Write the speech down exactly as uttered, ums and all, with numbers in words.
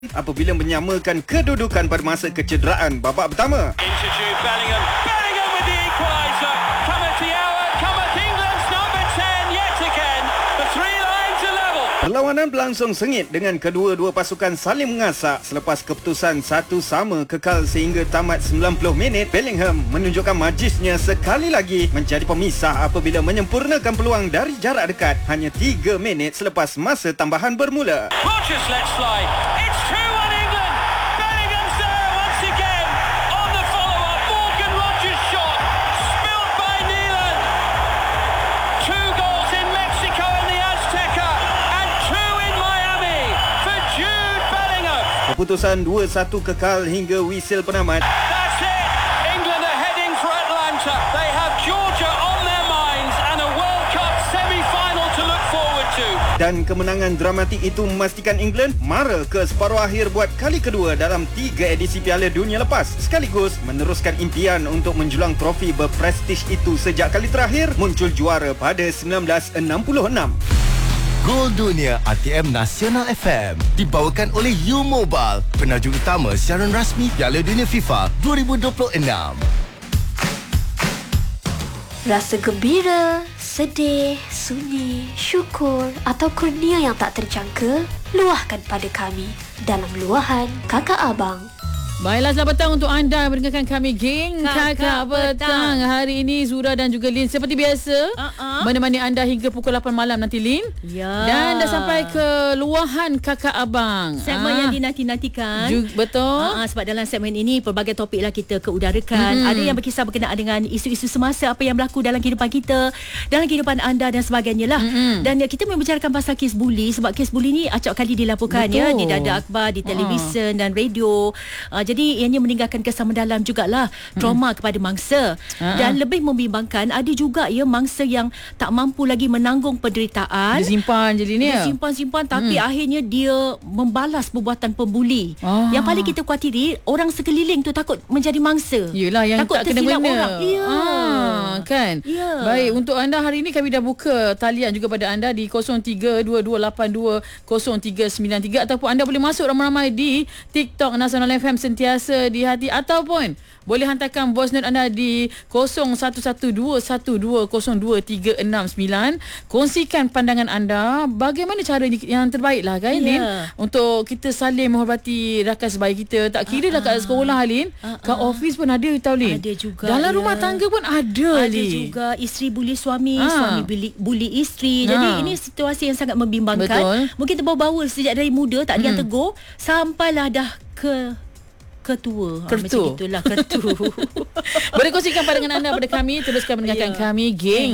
apabila menyamakan kedudukan pada masa kecederaan babak pertama. Into Bellingham. Bellingham with the equaliser. Cometh the hour. Cometh England's number ten yet again. The three lines are level. Perlawanan berlangsung sengit dengan kedua-dua pasukan saling mengasak selepas keputusan satu sama kekal sehingga tamat sembilan puluh minit. Bellingham menunjukkan majisnya sekali lagi menjadi pemisah apabila menyempurnakan peluang dari jarak dekat hanya tiga minit selepas masa tambahan bermula. Rodgers lets fly. It's two one England. Bellingham's there once again. On the follow-up, Morgan Rodgers' shot. Spilled by Neelan. Two goals in Mexico in the Azteca. And two in Miami for Jude Bellingham. Keputusan dua satu kekal hingga wisil penamat. That's it. England are heading for Atlanta. They have Georgia on their minds and a World Cup semi-final to look forward to. Dan kemenangan dramatik itu memastikan England mara ke separuh akhir buat kali kedua dalam tiga edisi Piala Dunia lepas, sekaligus meneruskan impian untuk menjulang trofi berprestij itu sejak kali terakhir muncul juara pada sembilan belas enam puluh enam. Gol Dunia A T M Nasional F M dibawakan oleh U Mobile, penajuk utama siaran rasmi Piala Dunia FIFA dua ribu dua puluh enam. Rasa gembira, sedih, sunyi, syukur atau kurnia yang tak terjangka, luahkan pada kami dalam luahan Kakak Abang. Baiklah, selamat petang untuk anda yang mendengarkan kami, geng Kakak Kakak Petang. Petang. Hari ini Zura dan juga Lin seperti biasa Uh-uh. menemani anda hingga pukul lapan malam nanti, Lin. Ya. Dan dah sampai ke luahan Kakak Abang. Segmen Ah. yang dinanti-nantikan. Ju- betul. Uh, sebab dalam segmen ini pelbagai topiklah kita keudarakan. Mm-hmm. Ada yang berkisar berkenaan dengan isu-isu semasa, apa yang berlaku dalam kehidupan kita, dalam kehidupan anda dan sebagainya lah. Mm-hmm. Dan ya, kita membicarakan pasal kes buli, sebab kes buli ni acap kali dilaporkan ya, di dada akhbar, di televisyen dan radio. Uh, jadi ianya meninggalkan kesan mendalam jugalah, trauma hmm. kepada mangsa. Ha-ha. Dan lebih membimbangkan, ada juga ya mangsa yang tak mampu lagi menanggung penderitaan. Dia simpan je, Lin, ya? Dia simpan-simpan tapi Hmm. akhirnya dia membalas perbuatan pembuli. Ah. Yang paling kita khuatiri, orang sekeliling tu takut menjadi mangsa. Yelah, yang takut tak kena tersilap guna. orang. Ya. Ah, kan? Ya. Baik, untuk anda hari ini kami dah buka talian juga pada anda di kosong tiga dua dua lapan dua kosong tiga sembilan tiga, ataupun anda boleh masuk ramai-ramai di TikTok Nasional F M sentiasa di hati, ataupun boleh hantarkan voice note anda di kosong satu satu dua satu dua kosong dua tiga enam sembilan. Kongsikan pandangan anda, bagaimana cara yang terbaik lah, kan, Ya. Lin, untuk kita saling menghormati rakan sebaya kita. Tak kira dah kat sekolah, Lin, Uh-uh. kat office pun ada, tahu, Lin. Ada juga, dalam ya. rumah tangga pun ada, Ada Lin. juga isteri buli suami, Ha. suami buli, buli isteri. Ha. Jadi ini situasi yang sangat membimbangkan. Betul. Mungkin terbawa-bawa sejak dari muda, tak ada yang Hmm. tegur, sampailah dah ke ketua. Ha, Kertu. macam itulah, ketu. Boleh kongsikan pandangan anda pada kami. Teruskan mendengarkan Ya. kami, geng